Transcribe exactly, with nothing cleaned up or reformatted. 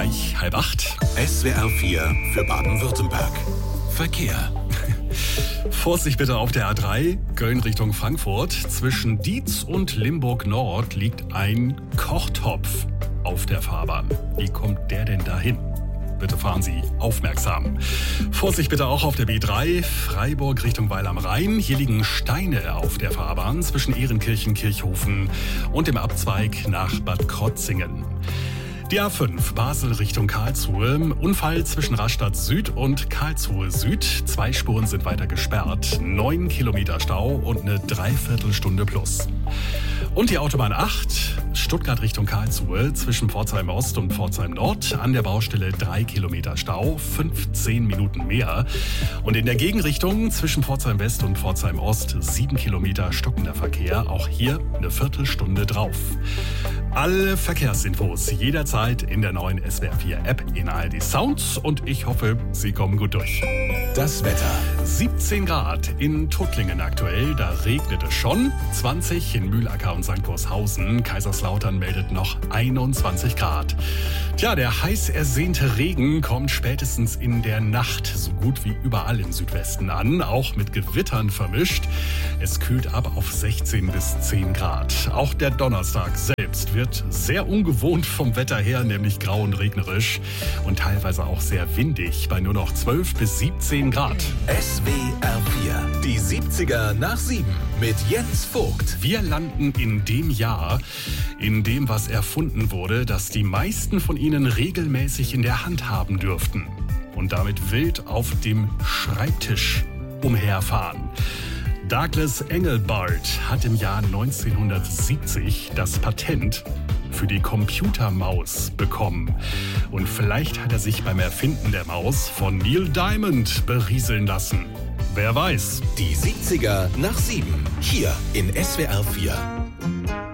gleich halb acht. S W R vier für Baden-Württemberg. Verkehr. Vorsicht bitte auf der A drei, Köln Richtung Frankfurt. Zwischen Dietz und Limburg Nord liegt ein Kochtopf auf der Fahrbahn. Wie kommt der denn dahin? Bitte fahren Sie aufmerksam. Vorsicht bitte auch auf der B drei, Freiburg Richtung Weil am Rhein. Hier liegen Steine auf der Fahrbahn zwischen Ehrenkirchen, Kirchhofen und dem Abzweig nach Bad Krotzingen. Die A fünf, Basel Richtung Karlsruhe. Unfall zwischen Rastatt Süd und Karlsruhe Süd. Zwei Spuren sind weiter gesperrt. Neun Kilometer Stau und eine Dreiviertelstunde plus. Und die Autobahn acht, Stuttgart Richtung Karlsruhe, zwischen Pforzheim Ost und Pforzheim Nord. An der Baustelle drei Kilometer Stau, fünfzehn Minuten mehr. Und in der Gegenrichtung zwischen Pforzheim West und Pforzheim Ost sieben Kilometer stockender Verkehr. Auch hier eine Viertelstunde drauf. Alle Verkehrsinfos jederzeit in der neuen S W R vier App in A R D Sound. Und ich hoffe, Sie kommen gut durch. Das Wetter. siebzehn Grad in Tuttlingen aktuell, da regnet es schon. zwanzig in Mühlacker und Sankt Goarshausen. Kaiserslautern meldet noch einundzwanzig Grad. Tja, der heiß ersehnte Regen kommt spätestens in der Nacht so gut wie überall im Südwesten an, auch mit Gewittern vermischt. Es kühlt ab auf sechzehn bis zehn Grad. Auch der Donnerstag selbst wird sehr ungewohnt vom Wetter her, nämlich grau und regnerisch und teilweise auch sehr windig bei nur noch zwölf bis siebzehn Grad. S W R vier, die siebziger nach sieben mit Jens Vogt. Wir landen in dem Jahr, in dem was erfunden wurde, das die meisten von Ihnen regelmäßig in der Hand haben dürften und damit wild auf dem Schreibtisch umherfahren. Douglas Engelbart hat im Jahr neunzehnhundertsiebzig das Patent für die Computermaus bekommen. Und vielleicht hat er sich beim Erfinden der Maus von Neil Diamond berieseln lassen. Wer weiß. Die siebziger nach sieben, hier in S W R vier.